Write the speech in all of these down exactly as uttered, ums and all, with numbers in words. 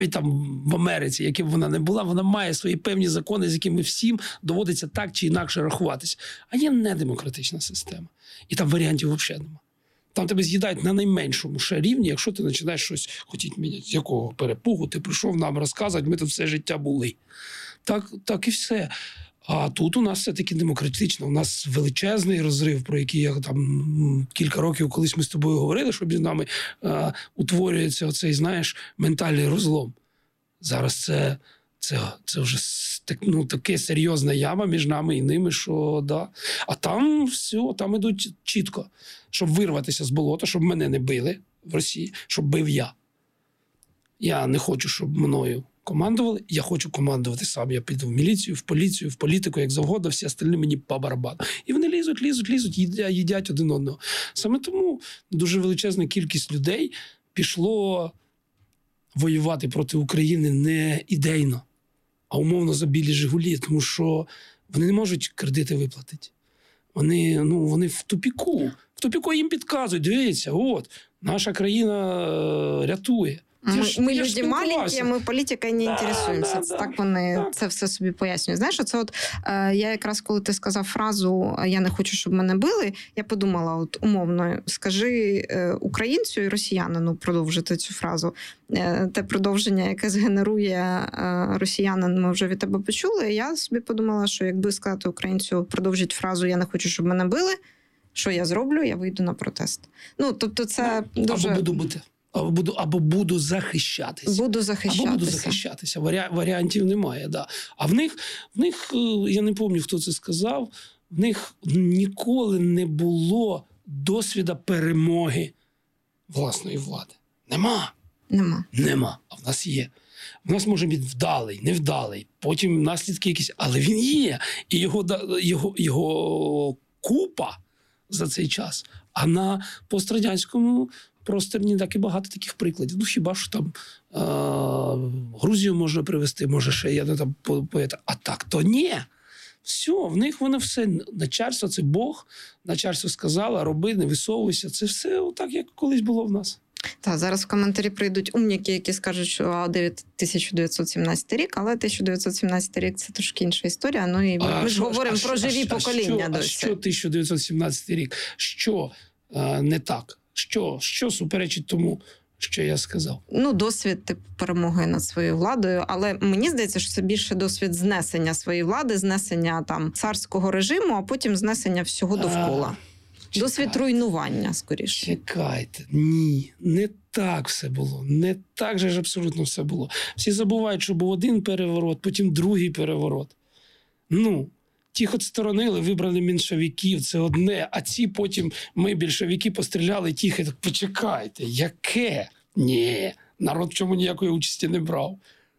там в Америці, яким вона не була, вона має свої певні закони, з якими всім доводиться так чи інакше рахуватися. А є недемократична система. І там варіантів взагалі немає. Там тебе з'їдають на найменшому ще рівні, якщо ти починаєш щось хотіти міняти. З якого перепугу ти прийшов нам розказувати, ми тут все життя були. Так, так і все. А тут у нас все-таки демократично. У нас величезний розрив, про який я там кілька років колись ми з тобою говорили, що між нами е, утворюється оцей, знаєш, ментальний розлом. Зараз це, це, це вже ну, таке серйозна яма між нами і ними, що да. А там все, там ідуть чітко. Щоб вирватися з болота, щоб мене не били в Росії, щоб бив я. Я не хочу, щоб мною командували, я хочу командувати сам. Я піду в міліцію, в поліцію, в політику, як завгодно, всі остальні мені по барабану. І вони лізуть, лізуть, лізуть, їдять, їдять один одного. Саме тому дуже величезна кількість людей пішло воювати проти України не ідейно, а умовно за білі «Жигулі», тому що вони не можуть кредити виплатити. Вони, ну, вони в тупіку. В тупіку їм підказують, дивіться, от, наша країна е, рятує. Ми, ж, ми люди маленькі, ми політикою не да, інтересуємося. да, да, так вони так. це все собі пояснюють. Знаєш, оце от е, я якраз, коли ти сказав фразу «я не хочу, щоб мене били», я подумала, от умовно, скажи е, українцю і росіянину продовжити цю фразу. Е, те продовження, яке згенерує е, росіянин, ми вже від тебе почули. Я собі подумала, що якби сказати українцю продовжить фразу «я не хочу, щоб мене били», що я зроблю? Я вийду на протест. Ну, тобто це ну, дуже... Або буду бути. Або буду, або буду захищатися. Буду захищатися. Або буду захищатися. Варі, варіантів немає, да. А в них, в них, я не пам'ятаю, хто це сказав, в них ніколи не було досвіду перемоги власної влади. Нема. Нема. Нема. А в нас є. В нас може бути вдалий, невдалий, потім наслідки якісь, але він є. І його, його, його купа за цей час. А на пострадянському просторі так і багато таких прикладів. Ну, хіба що там е- Грузію можна привезти, може ще я не там поета. А так то ні. Все, в них воно все. Начальство – це Бог. Начальство сказало, роби, не висовуйся. Це все отак, як колись було в нас. Так, зараз в коментарі прийдуть умніки, які скажуть, що тисяча дев'ятсот сімнадцятий рік, але тисяча дев'ятсот сімнадцятий рік – це трошки інша історія. Ну і ми, а ми ж що, говоримо а про що, живі а покоління що, досі. А що тисяча дев'ятсот сімнадцятий рік? Що е, не так? Що, що суперечить тому, що я сказав? Ну, досвід типу, перемоги над своєю владою, але мені здається, що це більше досвід знесення своєї влади, знесення там царського режиму, а потім знесення всього довкола. А, досвід руйнування, скоріше. Чекайте, ні, не так все було, не так же ж абсолютно все було. Всі забувають, що був один переворот, потім другий переворот. Ну, тих отсторонили, вибрали меншовиків, це одне, а ці потім ми, більшовики, постріляли тих, і так, почекайте, яке? Ні, народ в чому ніякої участі не брав.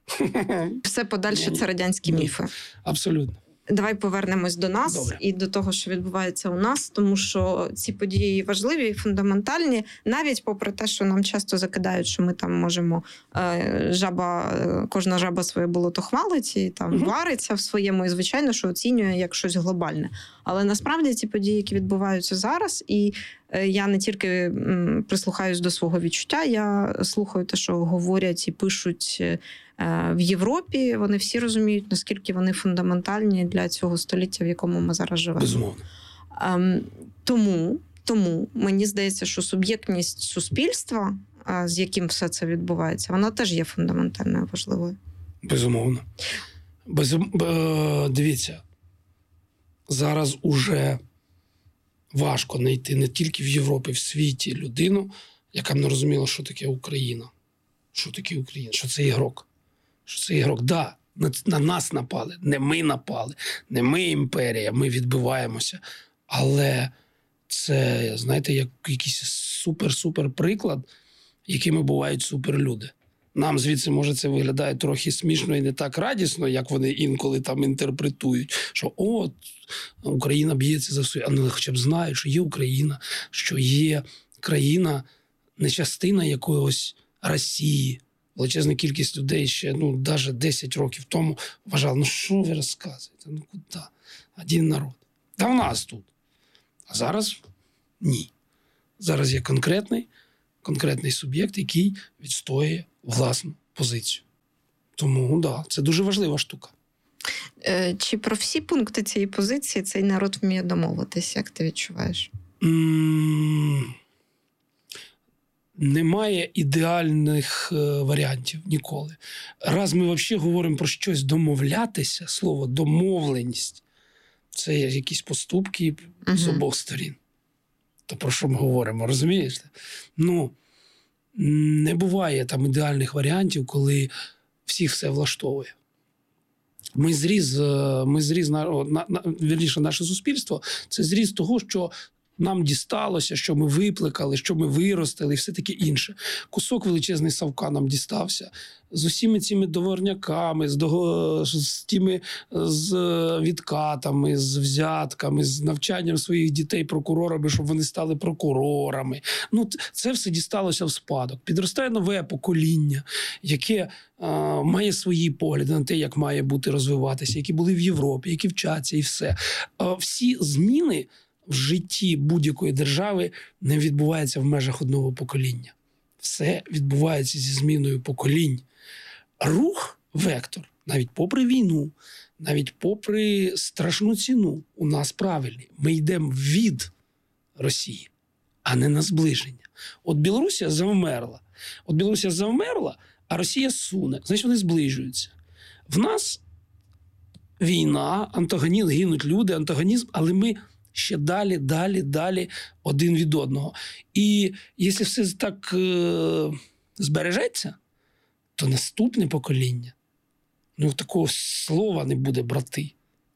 Все подальше це радянські міфи. Абсолютно. Давай повернемось до нас Добре. і до того, що відбувається у нас, тому що ці події важливі і фундаментальні, навіть попри те, що нам часто закидають, що ми там можемо е, жаба, кожна жаба своє болото хвалить і там угу. вариться в своєму, і звичайно, що оцінює як щось глобальне. Але насправді ці події, які відбуваються зараз, і е, я не тільки м, прислухаюсь до свого відчуття, я слухаю те, що говорять і пишуть е, в Європі, вони всі розуміють, наскільки вони фундаментальні для цього століття, в якому ми зараз живемо. Безумовно. Ем, тому, тому мені здається, що суб'єктність суспільства, е, з яким все це відбувається, вона теж є фундаментальною важливою. Безумовно. Безум... Дивіться, зараз уже важко знайти не тільки в Європі, в світі людину, яка б не розуміла, що таке Україна. Що таке Україна? Що це ігрок? Що це ігрок? Да, на, на нас напали. Не ми напали. Не ми імперія. Ми відбиваємося. Але це, знаєте, як якийсь супер-супер приклад, якими бувають суперлюди. Нам звідси, може, це виглядає трохи смішно і не так радісно, як вони інколи там інтерпретують, що от, Україна б'ється за свою, а вони хоча б знають, що є Україна, що є країна, не частина якогось Росії. Величезна кількість людей ще, ну, навіть десять років тому вважали, ну, що ви розказуєте, ну, куди? Один народ. Та в нас тут. А зараз ні. Зараз є конкретний, конкретний суб'єкт, який відстоює власну позицію. Тому, да, це дуже важлива штука. Е, Чи про всі пункти цієї позиції цей народ вміє домовитись? Як ти відчуваєш? М, Немає ідеальних е, варіантів ніколи. Раз ми взагалі говоримо про щось домовлятися, слово домовленість, це є якісь поступки з Мгм. обох сторін. То про що ми говоримо, розумієш? Ну, не буває там ідеальних варіантів, коли всіх все влаштовує. Ми зріз, е, ми зріз на, на, на, вірніше, наше суспільство – це зріз того, що нам дісталося, що ми випликали, що ми виростили і все таке інше. Кусок величезний Савка нам дістався. З усіми цими договорняками, з, дого... з тими з відкатами, з взятками, з навчанням своїх дітей прокурорами, щоб вони стали прокурорами. Ну, це все дісталося в спадок. Підростає нове покоління, яке а, має свої погляди на те, як має бути розвиватися, які були в Європі, які вчаться і все. А, всі зміни в житті будь-якої держави не відбуваються в межах одного покоління. Все відбувається зі зміною поколінь. Рух, вектор, навіть попри війну, навіть попри страшну ціну, у нас правильний. Ми йдемо від Росії, а не на зближення. От Білорусія завмерла. От Білорусія завмерла, а Росія суне. Значить, вони зближуються. В нас війна, антагонізм, гинуть люди, антагонізм, але ми ще далі, далі, далі один від одного. І якщо все так е- збережеться, то наступне покоління, ну, такого слова не буде брати.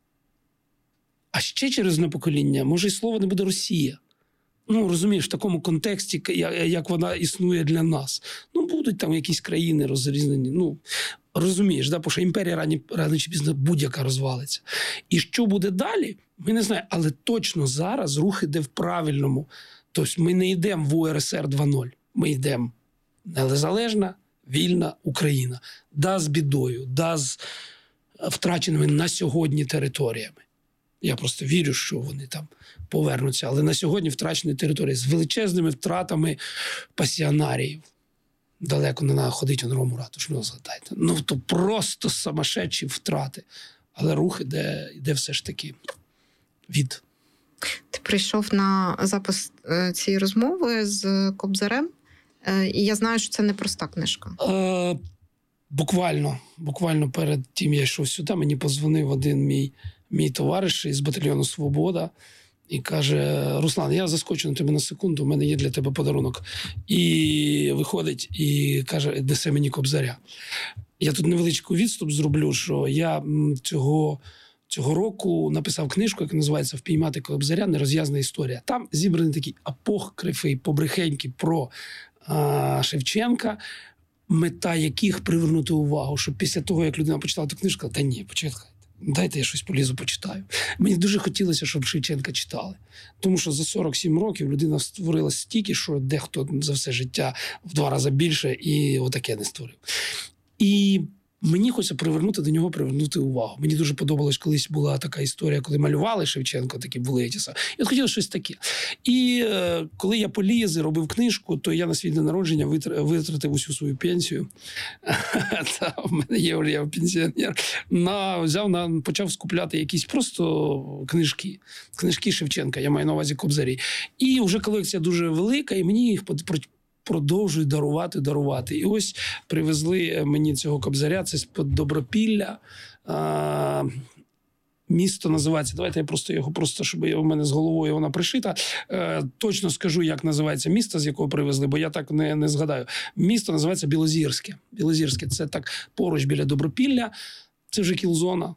А ще через одне покоління, може, і слова не буде Росія. Ну, розумієш, в такому контексті, як вона існує для нас. Ну, будуть там якісь країни розрізнені. Ну, розумієш, да? Бо що імперія рано, рано чи пізно будь-яка розвалиться. І що буде далі, ми не знаємо. Але точно зараз рух іде в правильному. Тобто ми не йдемо в У Р С Р два нуль. Ми йдемо незалежна, вільна Україна. Да, з бідою, да, з втраченими на сьогодні територіями. Я просто вірю, що вони там повернуться. Але на сьогодні втрачені території з величезними втратами пасіонаріїв. Далеко не треба ходити на Рому ратуш, ну, згадайте. Ну, то просто самошедші втрати. Але рух іде, іде все ж таки від. Ти прийшов на запис е, цієї розмови з Кобзарем, е, і я знаю, що це не проста книжка. Е, буквально, буквально перед тим я йшов сюди, мені подзвонив один мій, мій товариш із батальйону «Свобода» і каже: Руслан, я заскочу на тебе на секунду, у мене є для тебе подарунок. І виходить і каже, несе мені Кобзаря. Я тут невеличкий відступ зроблю, що я цього... Цього року написав книжку, яка називається «Впіймати Кобзаря. Нерозв'язана історія». Там зібраний такий апокрифи, побрехеньки про а, Шевченка, мета яких привернути увагу, щоб після того, як людина почитала ту книжку, та ні, почекайте, дайте я щось полізу, почитаю. Мені дуже хотілося, щоб Шевченка читали. Тому що за сорок сім років людина створила стільки, що дехто за все життя в два рази більше і отаке не створив. І мені хочеться привернути до нього, привернути увагу. Мені дуже подобалось, колись була така історія, коли малювали Шевченко, такі були ті самі. І от хотілося щось таке. І е, коли я поліз і робив книжку, то я на свій день народження витратив усю свою пенсію. Та, в мене є, я пенсіонер. На, взяв, на, почав скупляти якісь просто книжки. Книжки Шевченка, я маю на увазі Кобзарі. І вже колекція дуже велика, і мені їх продовжують дарувати, дарувати. І ось привезли мені цього Кобзаря, це з-під Добропілля. А, місто називається, давайте я просто його, просто, щоб у мене з головою вона пришита. А, точно скажу, як називається місто, з якого привезли, бо я так не, не згадаю. Місто називається Білозірське. Білозірське – це так поруч біля Добропілля. Це вже кілзона.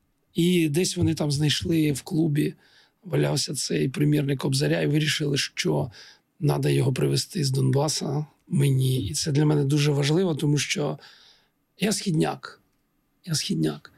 І десь вони там знайшли в клубі, валявся цей примірник Кобзаря і вирішили, що треба його привезти з Донбаса мені. І це для мене дуже важливо, тому що я східняк. Я східняк.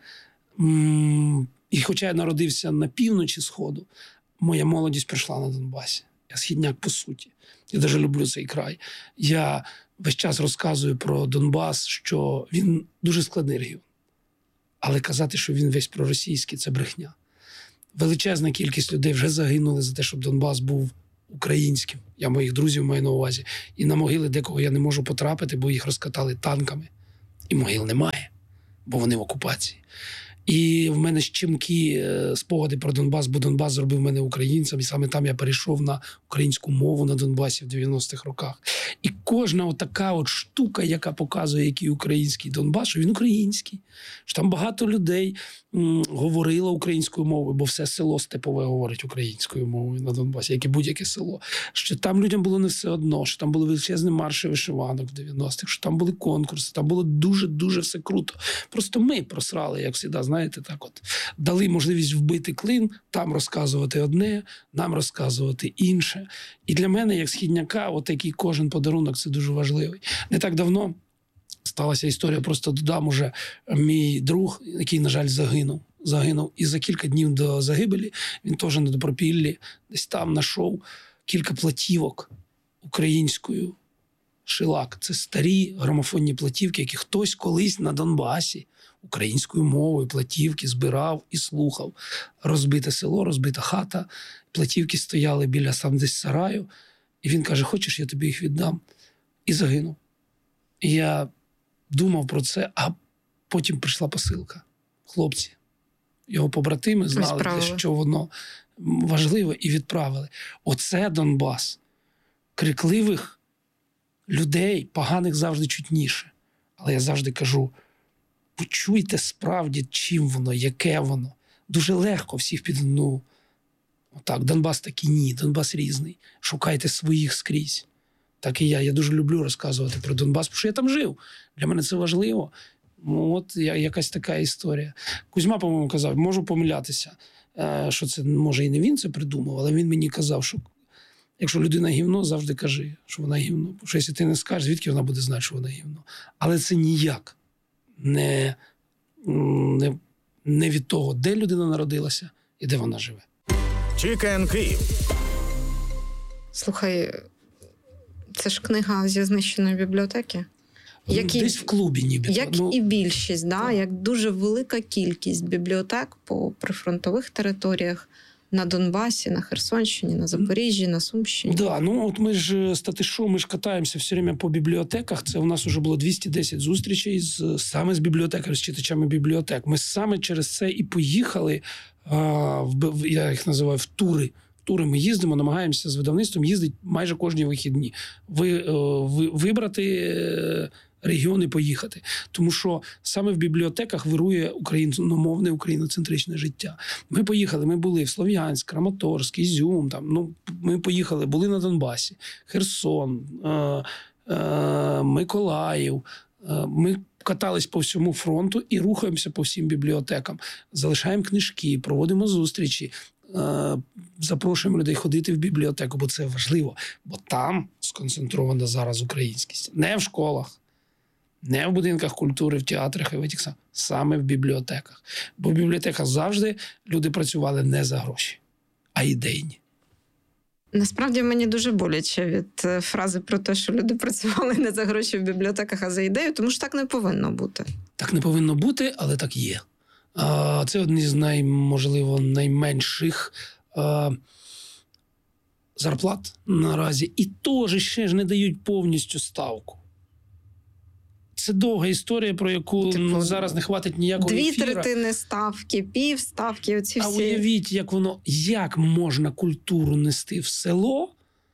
І хоча я народився на півночі Сходу, моя молодість пройшла на Донбасі. Я східняк по суті. Я дуже люблю цей край. Я весь час розказую про Донбас, що він дуже складний регіон. Але казати, що він весь проросійський – це брехня. Величезна кількість людей вже загинули за те, щоб Донбас був українським. Я моїх друзів маю на увазі. І на могили декого я не можу потрапити, бо їх розкатали танками. І могил немає. бо вони в окупації. І в мене щемкі спогади про Донбас, бо Донбас зробив мене українцем, і саме там я перейшов на українську мову на Донбасі в дев'яностих роках. І кожна отака от штука, яка показує, який український Донбас, що він український, що там багато людей м, говорило українською мовою, бо все село степове говорить українською мовою на Донбасі, як і будь-яке село. Що там людям було не все одно, що там були величезні марші вишиванок в дев'яностих, що там були конкурси, там було дуже-дуже все круто. Просто ми просрали, як завжди, знаєте, так от, дали можливість вбити клин, там розказувати одне, нам розказувати інше. І для мене, як східняка, от такий кожен подарунок – це дуже важливий. Не так давно сталася історія, просто додам уже мій друг, який, на жаль, загинув. Загинув. І за кілька днів до загибелі він теж на Добропіллі десь там знайшов кілька платівок українською. Шилак. Це старі грамофонні платівки, які хтось колись на Донбасі українською мовою платівки збирав і слухав. Розбите село, розбита хата, платівки стояли біля сам десь сараю. І він каже, хочеш, я тобі їх віддам? І загинув. І я думав про це, а потім прийшла посилка. Хлопці, його побратими знали, що воно важливе, і відправили. Оце Донбас. Крикливих людей, поганих завжди чутніше. Але я завжди кажу, почуйте справді, чим воно, яке воно. Дуже легко всіх під одну. Отак, Донбас такий ні, Донбас різний. Шукайте своїх скрізь. Так і я. Я дуже люблю розказувати про Донбас, тому що я там жив. Для мене це важливо. Ну, от я, якась така історія. Кузьма, по-моєму, казав, можу помилятися, що це, може, і не він це придумав, але він мені казав, що якщо людина гівно, завжди кажи, що вона гівно. Бо що якщо ти не скажеш, звідки вона буде знати, що вона гівно. Але це ніяк не, не, не від того, де людина народилася і де вона живе. Чікен Київ. Слухай, це ж книга зі знищеної бібліотеки. Як і, десь в клубі ніби. Як ну, і більшість, да? Як дуже велика кількість бібліотек по прифронтових територіях, на Донбасі, на Херсонщині, на Запоріжжі, на Сумщині. Да, ну от ми ж статишо, ми ж катаємося все время по бібліотеках. Це у нас вже було двісті десять зустрічей з, саме з бібліотекарями, з читачами бібліотек. Ми саме через це і поїхали, а, в, я їх називаю, в тури. В тури ми їздимо, намагаємося з видавництвом їздити майже кожні вихідні. Ви, ви, вибрати регіони, поїхати. Тому що саме в бібліотеках вирує україномовне, україноцентричне життя. Ми поїхали, ми були в Слов'янськ, Краматорськ, Ізюм, там, ну, ми поїхали, були на Донбасі, Херсон, е, е, Миколаїв. Е, ми катались по всьому фронту і рухаємося по всім бібліотекам. Залишаємо книжки, проводимо зустрічі, е, запрошуємо людей ходити в бібліотеку, бо це важливо. Бо там сконцентрована зараз українськість. Не в школах, не в будинках культури, в театрах і в этих самих, саме в бібліотеках. Бо в бібліотеках завжди люди працювали не за гроші, а ідейні. Насправді мені дуже боляче від фрази про те, що люди працювали не за гроші в бібліотеках, а за ідею, тому що так не повинно бути. Так не повинно бути, але так є. Це одні з, най, можливо, найменших зарплат наразі. І теж ще ж не дають повністю ставку. Це довга історія, про яку типу, ну, зараз не хватить ніякого дві ефіра. Дві третини ставки, пів ставки, оці всі. А уявіть, як воно, як можна культуру нести в село,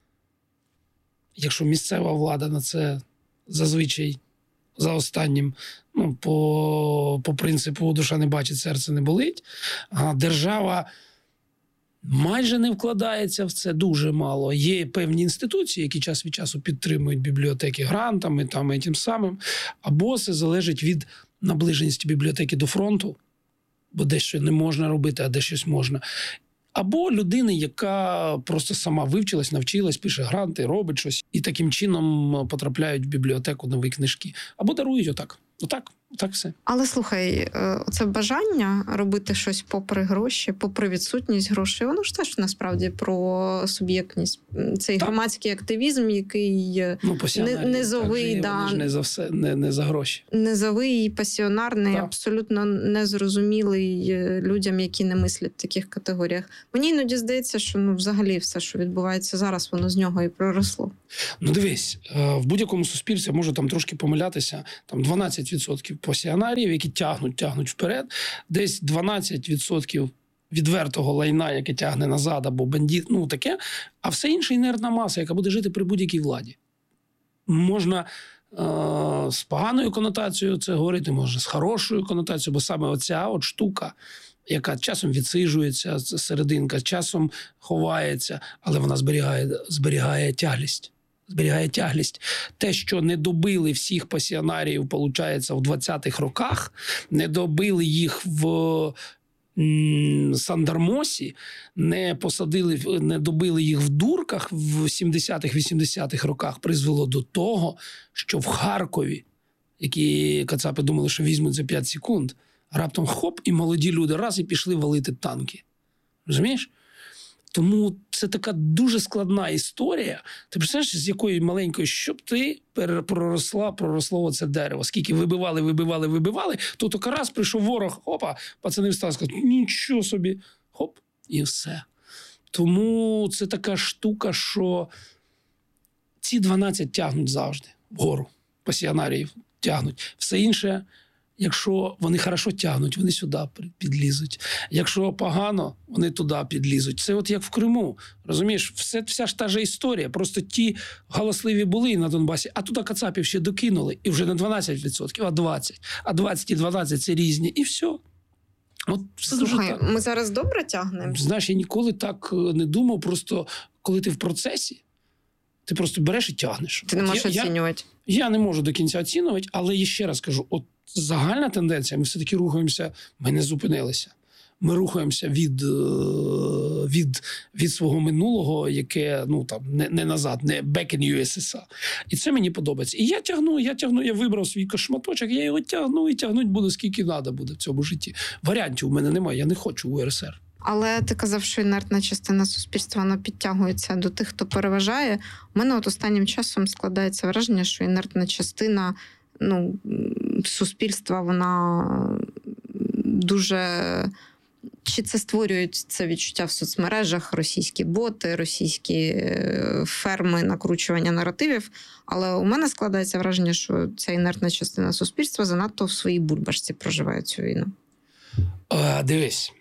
якщо місцева влада на це зазвичай за останнім, ну, по, по принципу душа не бачить, серце не болить, а держава майже не вкладається в це, дуже мало. Є певні інституції, які час від часу підтримують бібліотеки грантами там, і тим самим. Або це залежить від наближеності бібліотеки до фронту, бо дещо не можна робити, а де щось можна. Або людини, яка просто сама вивчилась, навчилась, пише гранти, робить щось, і таким чином потрапляють в бібліотеку нові книжки. Або дарують отак. Отак. Так все. Але слухай, це бажання робити щось попри гроші, попри відсутність грошей, воно ж теж насправді про суб'єктність. Цей так. Громадський активізм, який ну, не, низовий, так, да, ж не за все, не, не за гроші. Низовий, пасіонарний, так. Абсолютно незрозумілий людям, які не мислять в таких категоріях. Мені іноді здається, що ну, взагалі все, що відбувається зараз, воно з нього і проросло. Ну дивись, в будь-якому суспільстві, можу там трошки помилятися, там дванадцять відсотків пасіонаріїв, які тягнуть, тягнуть вперед. Десь дванадцять відсотків відвертого лайна, яке тягне назад, або бандит, ну таке. А все інше інертна маса, яка буде жити при будь-якій владі. Можна е- з поганою конотацією це говорити, можна з хорошою конотацією, бо саме оця от штука, яка часом відсиджується, серединка, часом ховається, але вона зберігає, зберігає тяглість. Зберігає тяглість. Те, що не добили всіх пасіонаріїв, виходить, в двадцятих роках, не добили їх в м, Сандармосі, не посадили, не добили їх в Дурках в сімдесятих-вісімдесятих роках, призвело до того, що в Харкові, які кацапи думали, що візьмуть за п'ять секунд, раптом хоп, і молоді люди раз і пішли валити танки. Розумієш? Тому це така дуже складна історія. Ти представляєш, з якої маленької, щоб ти проросла, проросло оце дерево. Скільки вибивали, вибивали, вибивали, то тільки раз прийшов ворог, опа, пацани встали, сказали, нічого собі, хоп, і все. Тому це така штука, що ці дванадцять тягнуть завжди вгору, пасіонаріїв тягнуть. Все інше, якщо вони хорошо тягнуть, вони сюди підлізуть. Якщо погано, вони туди підлізуть. Це от як в Криму. Розумієш, все, вся ж та же історія. Просто ті галасливі були на Донбасі, а туди кацапів ще докинули. І вже не дванадцять відсотків, а двадцять відсотків. А двадцять і дванадцять – це різні. І все. От все дуже Слухай, так. ми зараз добре тягнемо? Знаєш, я ніколи так не думав. Просто коли ти в процесі, ти просто береш і тягнеш. Ти не можеш я, оцінювати. Я, я не можу до кінця оцінювати, але я ще раз кажу, от загальна тенденція, ми все-таки рухаємося, ми не зупинилися. Ми рухаємося від, від, від свого минулого, яке, ну, там, не, не назад, не back in ю ес ес ар. І це мені подобається. І я тягну, я тягну, я вибрав свій шматочок, я його тягну і тягнуть буду, скільки треба буде в цьому житті. Варіантів у мене немає, я не хочу у ер ес ер. Але ти казав, що інертна частина суспільства, вона підтягується до тих, хто переважає. У мене от останнім часом складається враження, що інертна частина, ну, суспільства, вона дуже... Чи це створюють це відчуття в соцмережах, російські боти, російські ферми накручування наративів. Але у мене складається враження, що ця інертна частина суспільства занадто в своїй бульбашці проживає цю війну. А, дивись.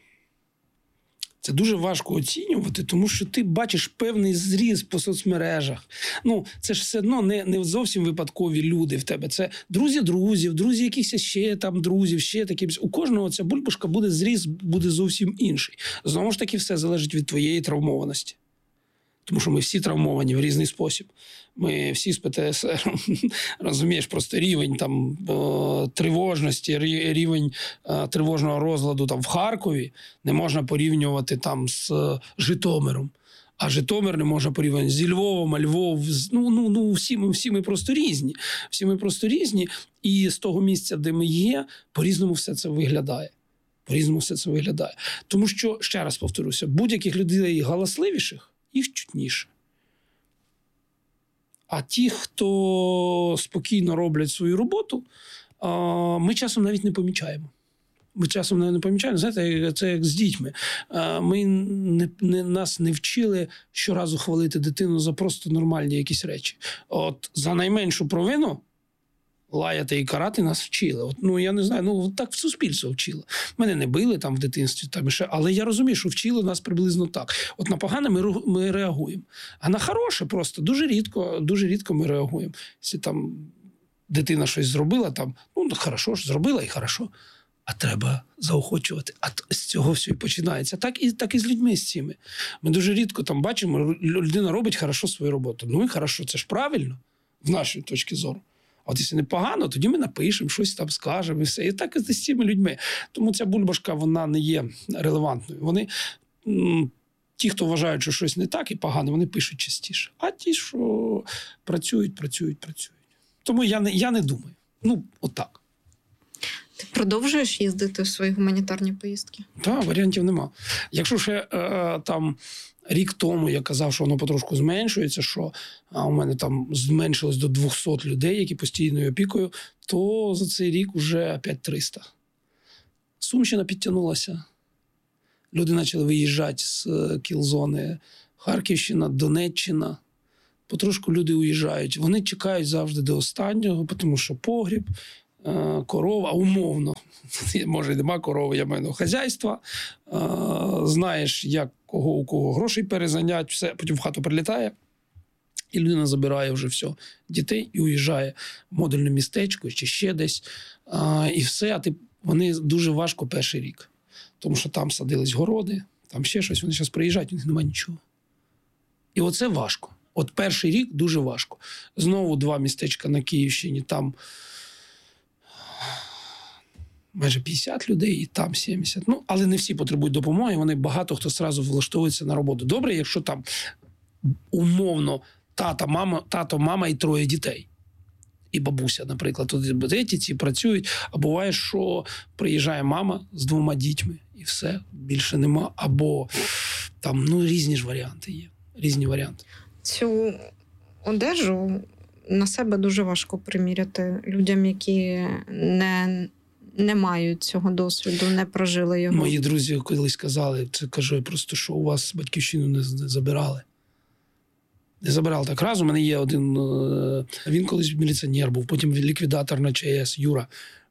Це дуже важко оцінювати, тому що ти бачиш певний зріз по соцмережах. Ну, це ж все одно не, не зовсім випадкові люди в тебе. Це друзі друзів, друзі якихось ще там друзів, ще такі. У кожного ця бульбашка буде зріз, буде зовсім інший. Знову ж таки, все залежить від твоєї травмованості. Тому що ми всі травмовані в різний спосіб. Ми всі з пе те ес ер, розумієш, просто рівень там тривожності, рівень тривожного розладу там в Харкові не можна порівнювати там з Житомиром. А Житомир не можна порівняти зі Львовом, а Львов, ну, ну, ну всі, ми, всі ми просто різні. Всі ми просто різні. І з того місця, де ми є, по-різному все це виглядає. По-різному все це виглядає. Тому що, ще раз повторюся, будь-яких людей галасливіших, їх чутніше. А ті, хто спокійно роблять свою роботу, ми часом навіть не помічаємо. Ми часом навіть не помічаємо. Знаєте, це як з дітьми. Ми не, не, нас не вчили щоразу хвалити дитину за просто нормальні якісь речі. От за найменшу провину лаяти і карати нас вчили. От, ну, я не знаю, ну, так в суспільство вчили. Мене не били там в дитинстві, там ще, але я розумію, що вчили нас приблизно так. От на погане ми, ми реагуємо. А на хороше просто дуже рідко, дуже рідко ми реагуємо. Якщо там дитина щось зробила, там, ну, хорошо ж, зробила і хорошо. А треба заохочувати. А з цього все і починається. Так і, так і з людьми з цими. Ми дуже рідко там бачимо, людина робить хорошо свою роботу. Ну і хорошо, це ж правильно, в нашій точці зору. А от якщо непогано, тоді ми напишемо, щось там скажемо і все. І так і з цими людьми. Тому ця бульбашка, вона не є релевантною. Вони, м, ті, хто вважають, що щось не так і погано, вони пишуть частіше. А ті, що працюють, працюють, працюють. Тому я не, я не думаю. Ну, отак. Ти продовжуєш їздити в свої гуманітарні поїздки? Так, варіантів нема. Якщо ще е, там рік тому я казав, що воно потрошку зменшується, що а, у мене там зменшилось до двохсот людей, які постійною опікою, то за цей рік вже опять триста. Сумщина підтягнулася. Люди почали виїжджати з кіл-зони. Харківщина, Донеччина. Потрошку люди уїжджають. Вони чекають завжди до останнього, тому що погріб, е, корова, умовно, може, нема корови, я маю на увазі хазяйства, е, знаєш, як кого у кого грошей перезанять, все, потім в хату прилітає, і людина забирає вже все, дітей і уїжджає в модульне містечко чи ще десь, е, і все, а ти, вони дуже важко перший рік, тому що там садились городи, там ще щось, вони зараз приїжджають, у них немає нічого. І оце важко. От перший рік дуже важко. Знову два містечка на Київщині, там майже п'ятдесят людей, і там сімдесят. Ну, але не всі потребують допомоги, вони багато хто одразу влаштовується на роботу. Добре, якщо там умовно тата, мама, тато, мама і троє дітей. І бабуся, наприклад, тут ці, ці працюють. А буває, що приїжджає мама з двома дітьми, і все, більше нема. Або там, ну, різні ж варіанти є. Різні варіанти. Цю одежу на себе дуже важко приміряти людям, які не, не мають цього досвіду, не прожили його. Мої друзі колись казали, це кажу просто, що у вас батьківщину не, не забирали. Не забирали так раз. У мене є один, він колись міліціонер був, потім ліквідатор на ЧАЕС, Юра.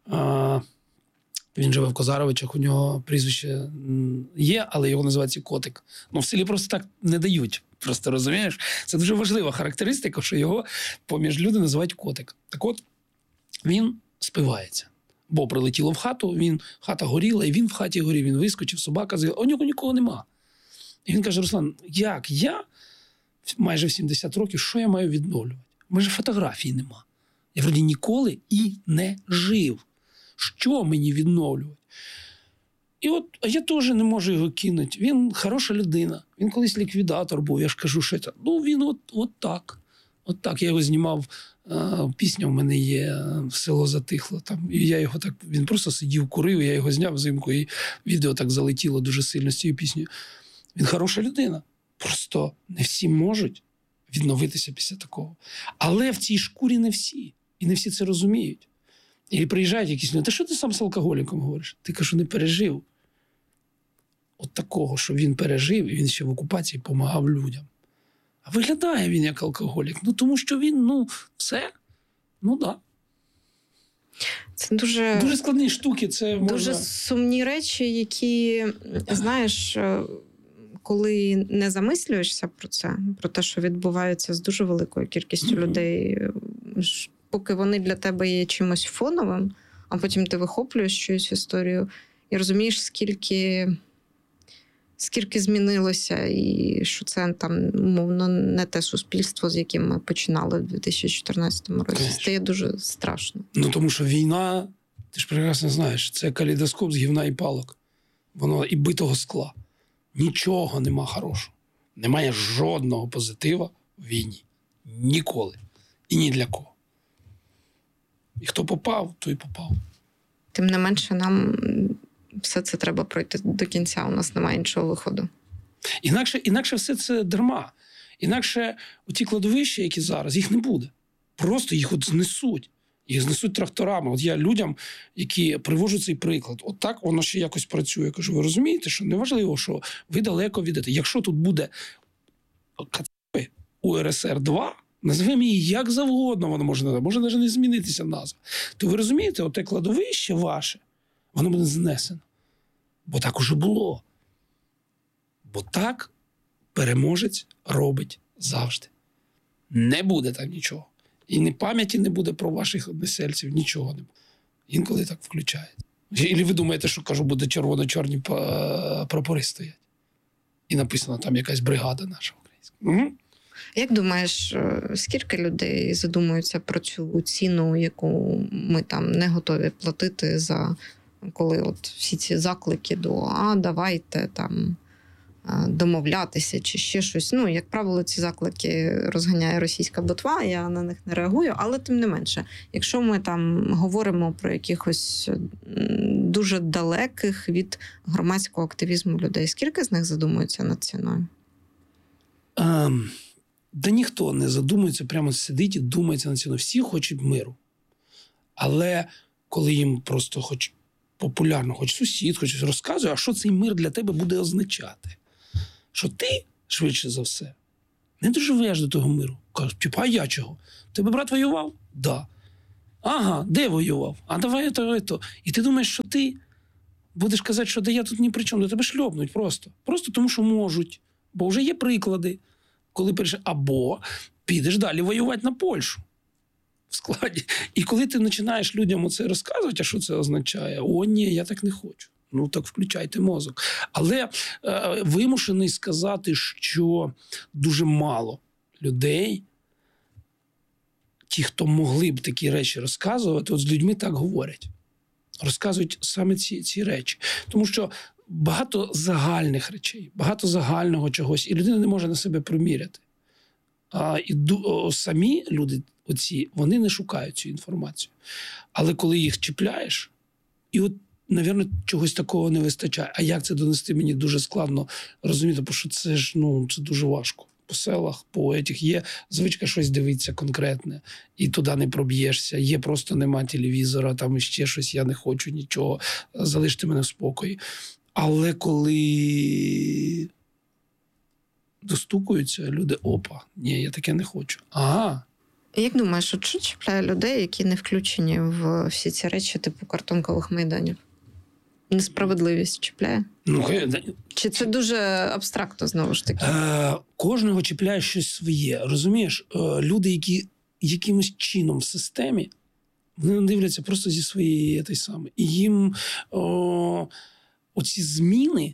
Він живе в Козаровичах, у нього прізвище є, але його називається Котик. Ну, в селі просто так не дають. Просто розумієш? Це дуже важлива характеристика, що його поміж люди називають Котик. Так от, він спивається. Бо прилетіло в хату, він, хата горіла, і він в хаті горів, він вискочив, собака з'їла, а у нього нікого нема. І він каже: Руслан, як я майже в сімдесят років, що я маю відновлювати? У мене фотографій нема. Я вроді ніколи і не жив. Що мені відновлювати? І от, а я теж не можу його кинути. Він хороша людина. Він колись ліквідатор був, я ж кажу, що це. Ну, він от, от так. От так. Я його знімав, а, пісня в мене є, «Село затихло». Там, і я його так, він просто сидів, курив, я його зняв взимку, і відео так залетіло дуже сильно з цією піснею. Він хороша людина. Просто не всі можуть відновитися після такого. Але в цій шкурі не всі. І не всі це розуміють. І приїжджають якісь люди: та що ти сам з алкоголіком говориш? Ти, кажу, не пережив. От такого, що він пережив, і він ще в окупації допомагав людям. А виглядає він як алкоголік. Ну, тому що він, ну, все. Ну, так. Да. Це дуже... Дуже складні штуки. Це можна... Дуже сумні речі, які, знаєш, коли не замислюєшся про це, про те, що відбувається з дуже великою кількістю mm-hmm. людей, поки вони для тебе є чимось фоновим, а потім ти вихоплюєш чиюсь історію і розумієш, скільки, скільки змінилося, і що це там, умовно, не те суспільство, з яким ми починали в дві тисячі чотирнадцятому році. Конечно. Стає дуже страшно. Ну, тому що війна, ти ж прекрасно знаєш, це калейдоскоп з гівна і палок. Воно і битого скла. Нічого нема хорошого. Немає жодного позитива в війні. Ніколи. І ні для кого. І хто попав, той попав. Тим не менше, нам все це треба пройти до кінця. У нас немає іншого виходу. Інакше, інакше все це дарма. Інакше ті кладовища, які зараз, їх не буде. Просто їх от знесуть. Їх знесуть тракторами. От я людям, які привожу цей приклад, от так воно ще якось працює. Я кажу, ви розумієте, що неважливо, що ви далеко відете. Якщо тут буде У Р С Р два, назвемо її як завгодно, воно може, може навіть не змінитися назва. То ви розумієте, оте кладовище ваше, воно буде знесено. Бо так уже було. Бо так переможець робить завжди. Не буде там нічого. І ні пам'яті не буде про ваших односельців, нічого не буде. Інколи так включається. І ви думаєте, що, кажу, буде червоно-чорні прапори стоять. І написано там якась бригада наша українська. Угу. Як думаєш, скільки людей задумуються про цю ціну, яку ми там не готові платити, за коли от всі ці заклики до «а, давайте там домовлятися» чи ще щось. Ну, як правило, ці заклики розганяє російська ботва, я на них не реагую, але тим не менше, якщо ми там говоримо про якихось дуже далеких від громадського активізму людей, скільки з них задумуються над ціною? Um... Да ніхто не задумується, прямо сидить і думається на ціну. Всі хочуть миру. Але коли їм просто хоч популярно, хоч сусід, хоч розказує, а що цей мир для тебе буде означати? Що ти, швидше за все, не доживеш до того миру. Кажуть, типу, а я чого? Тебе брат воював? Да. Ага, де воював? А давай то, то. І ти думаєш, що ти будеш казати, що да я тут ні при чому, до тебе шльопнуть просто. Просто тому, що можуть. Бо вже є приклади, коли перейшли. Або підеш далі воювати на Польщу в складі. І коли ти починаєш людям оце розказувати, а що це означає? О, ні, я так не хочу. Ну, так включайте мозок. Але е, вимушений сказати, що дуже мало людей, ті, хто могли б такі речі розказувати, от з людьми так говорять. Розказують саме ці, ці речі. Тому що багато загальних речей, багато загального чогось, і людина не може на себе приміряти. А, і о, самі люди, оці, вони не шукають цю інформацію. Але коли їх чіпляєш, і от, навірно, чогось такого не вистачає. А як це донести, мені дуже складно розуміти, бо що це ж, ну, це дуже важко. По селах, по етіх є звичка щось дивитися конкретне, і туди не проб'єшся. Є просто нема телевізора, там ще щось, я не хочу нічого, залиште мене в спокої. Але коли достукуються, люди, опа, ні, я таке не хочу. Ага. Як думаєш, от що чіпляє людей, які не включені в всі ці речі, типу картонкових майданів? Несправедливість чіпляє? Ну, Чи це дуже абстрактно, знову ж таки? Е, кожного чіпляє щось своє. Розумієш, е, люди, які якимось чином в системі, вони дивляться просто зі своєї той самої. І їм о, оці зміни,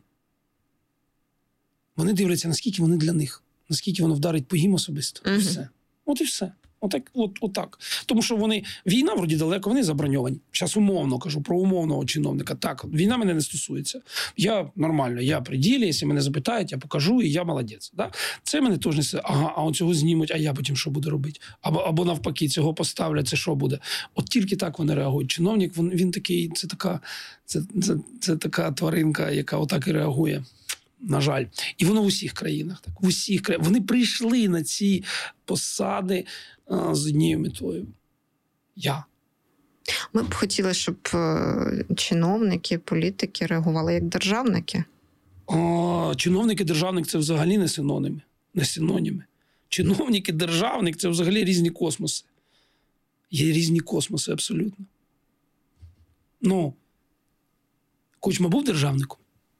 вони дивляться, наскільки вони для них, наскільки воно вдарить по їм особисто. Угу. І все. От і все. Отак, от, отак. Тому що вони, війна вроді далеко, вони заброньовані. Зараз умовно кажу про умовного чиновника. Так, війна мене не стосується. Я нормально, я при ділі, якщо мене запитають, я покажу, і я молодець. Да? Це мене теж не все. Ага, а он цього знімуть, а я потім що буду робити? Або, або навпаки, цього поставлять, це що буде? От тільки так вони реагують. Чиновник, він, він такий, це така, це, це, це така тваринка, яка отак і реагує. На жаль. І воно в усіх країнах. Так. В усіх країнах. Вони прийшли на ці посади а, з однією метою. Я. Ми б хотіли, щоб е, чиновники, політики реагували як державники. А, чиновники, державник – це взагалі не синоніми. Не синоніми. Чиновники, державник – це взагалі різні космоси. Є різні космоси абсолютно. Ну, Кучма був державником?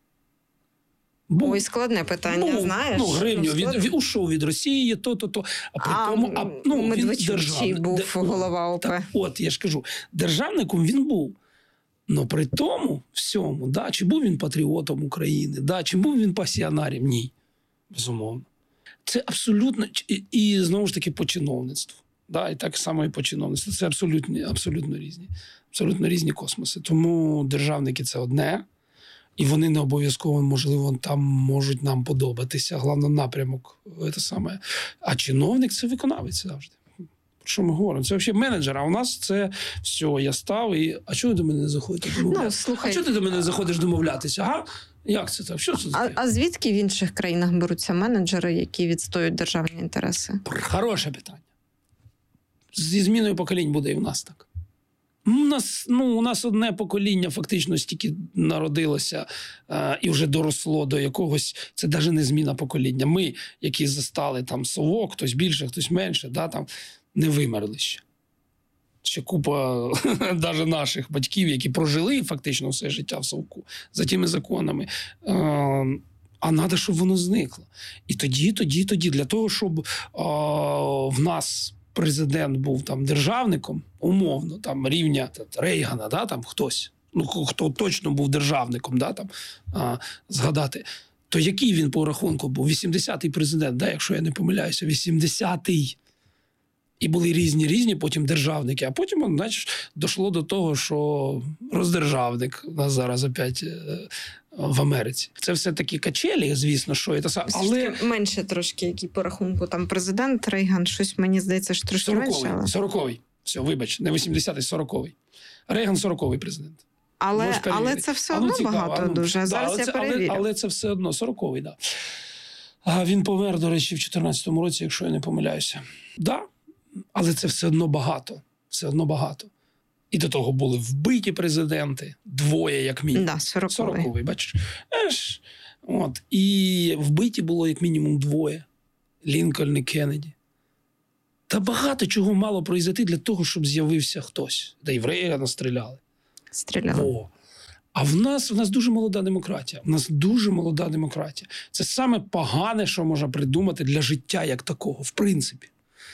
Був. Ой, складне питання, ну, знаєш? Ну, гривню, ну, він, він ушов від Росії, то-то-то. А при а, тому, а, ну, Медведчук він був де, голова ОП. Так, от, я ж кажу, державником він був. Но при тому всьому, да, чи був він патріотом України, да, чи був він пасіонарем? Ні. Безумовно. Це абсолютно, і, і знову ж таки по чиновництву. Да, і так само і по чиновництву. Це абсолютно, абсолютно різні. Абсолютно різні космоси. Тому державники – це одне. І вони не обов'язково, можливо, там можуть нам подобатися. Головне, напрямок – це саме. А чиновник – це виконавець завжди. Про що ми говоримо? Це взагалі менеджер, а у нас це все, я став, і а чого ти до мене не заходиш домовлятися? Ну, слухай, а чого ти до мене заходиш домовлятися? Ага? Як це так? Що це а, таке? а звідки в інших країнах беруться менеджери, які відстоюють державні інтереси? Хороше питання. Зі зміною поколінь буде і в нас так. У нас, ну, у нас одне покоління фактично стільки народилося е, і вже доросло до якогось, це навіть не зміна покоління. Ми, які застали там совок, хтось більше, хтось менше, да, там, не вимерли ще. Ще купа навіть наших батьків, які прожили фактично все життя в совку за тими законами. Е, а треба, щоб воно зникло. І тоді, тоді, тоді, для того, щоб е, в нас президент був там державником, умовно, там рівня Рейгана, да, там хтось, ну хто точно був державником, да, там а, згадати, то який він по рахунку був? вісімдесятий президент, да, якщо я не помиляюся, вісімдесятий. І були різні різні потім державники, а потім, значить, дійшло до того, що роздержавник у нас зараз опять е, в Америці. Це все такі качелі, звісно, що це саме, але менше трошки, які по рахунку там президент Рейган, щось мені здається, що трошки менше. Але... сороковий. Все, вибач, не вісімдесятий, сороковий. Рейган сороковий президент. Але, але це все одно ну, багато а ну, дуже. Да, зараз я це, перевірю. Але, але це все одно сороковий, так. Да. А він помер, до речі, в чотирнадцятому році, якщо я не помиляюся. Так, да, але це все одно багато. Все одно багато. І до того були вбиті президенти, двоє як мінімум. Да, сороковий. сороковий, бачиш. Еш, от. І вбиті було як мінімум двоє. Лінкольн і Кеннеді. Та багато чого мало произойти для того, щоб з'явився хтось. Та євреї настріляли. Стріляли. Во. А в нас, в нас дуже молода демократія. В нас дуже молода демократія. Це саме погане, що можна придумати для життя як такого, в принципі.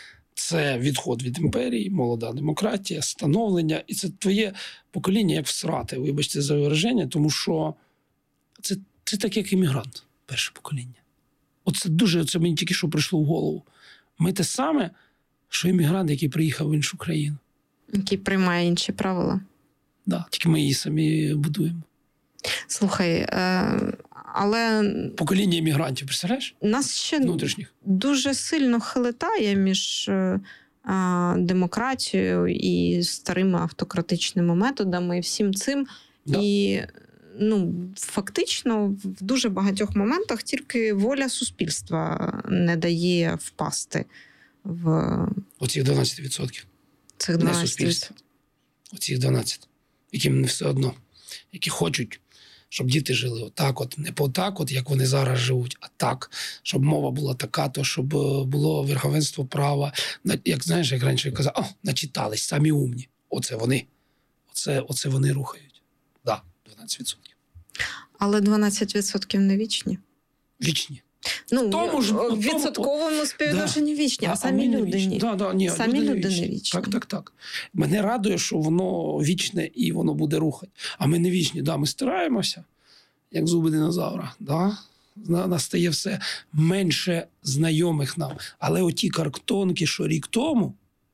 Це відход від імперії, молода демократія, становлення. І це твоє покоління як всрати, вибачте за вираження, тому що це, це так, як іммігрант, перше покоління. Оце дуже, це мені тільки що прийшло в голову. Ми те саме, що іммігрант, який приїхав в іншу країну. Який приймає інші правила. Да, тільки ми її самі будуємо. Слухай, е, але Покоління іммігрантів, представляєш? нас ще Внутрішніх. дуже сильно хилитає між е, а, демократією і старими автократичними методами, і всім цим. Да. І ну, фактично в дуже багатьох моментах тільки воля суспільства не дає впасти в Оці дванадцять відсотків. цих Не дванадцять суспільство. Оці дванадцять. Яким не все одно. Які хочуть, щоб діти жили отак от. Не по так от, як вони зараз живуть, а так. Щоб мова була така, то щоб було верховенство права. Як, знаєш, як раніше казав, о, начитались, самі умні. Оце вони. Оце, оце вони рухають. Так, да, дванадцять відсотків. Але дванадцять відсотків не вічні. Вічні. Ну, тому ж- в тому- відсотковому співвідношенні вічні, а, а самі ми не люди вічні. ні. Да, да, ні, Самі люди, люди не не вічні. вічні. Так, так, так. Мене радує, що воно вічне і воно буде рухати. А ми не вічні. Да, ми стараємося, як зуби динозавра. Да? На- Настає все менше знайомих нам. Але оті картонки, що рік тому,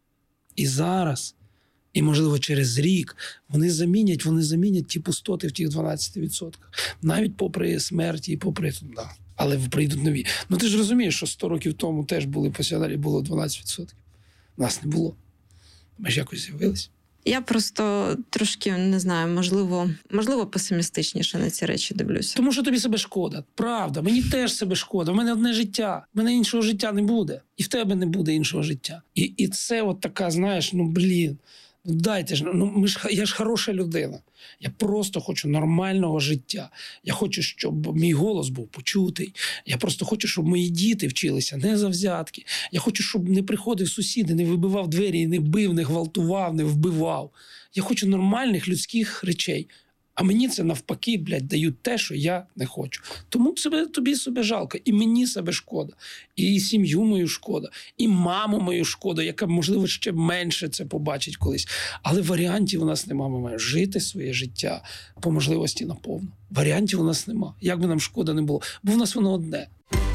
і зараз, і, можливо, через рік, вони замінять, вони замінять ті пустоти в тих дванадцять відсотках. Навіть попри смерті і попри... Да. Але прийдуть нові. Ну ти ж розумієш, що сто років тому теж були пасіонарі, було дванадцять відсотків. Нас не було. Ми ж якось з'явились. Я просто трошки, не знаю, можливо, можливо, песимістичніше на ці речі дивлюся. Тому що тобі себе шкода. Правда, мені теж себе шкода. У мене одне життя. У мене іншого життя не буде. І в тебе не буде іншого життя. І, і це от така, знаєш, ну блін. Ну дайте ж, ну ми ж я ж хороша людина. Я просто хочу нормального життя. Я хочу, щоб мій голос був почутий. Я просто хочу, щоб мої діти вчилися не за взятки. Я хочу, щоб не приходив сусід, і не вибивав двері, і не бив, не гвалтував, не вбивав. Я хочу нормальних людських речей. А мені це навпаки, блядь, дають те, що я не хочу. Тому себе, тобі себе жалко. І мені себе шкода. І сім'ю мою шкода. І маму мою шкода, яка, можливо, ще менше це побачить колись. Але варіантів у нас нема. Ми маємо жити своє життя по можливості наповну. Варіантів у нас нема. Як би нам шкода не було. Бо в нас воно одне.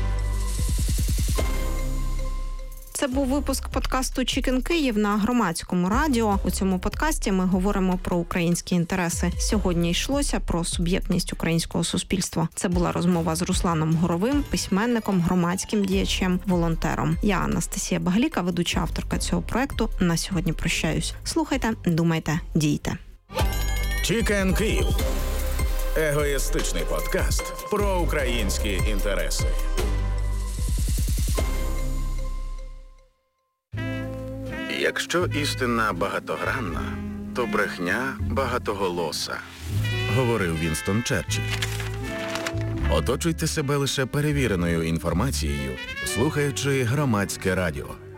Це був випуск подкасту «Чікен Київ» на Громадському радіо. У цьому подкасті ми говоримо про українські інтереси. Сьогодні йшлося про суб'єктність українського суспільства. Це була розмова з Русланом Горовим, письменником, громадським діячем, волонтером. Я Анастасія Багліка, ведуча авторка цього проекту. На сьогодні прощаюсь. Слухайте, думайте, дійте. Чікен Київ. Егоїстичний подкаст про українські інтереси. Якщо істина багатогранна, то брехня багатоголоса, говорив Вінстон Черчилль. Оточуйте себе лише перевіреною інформацією, слухаючи Громадське радіо.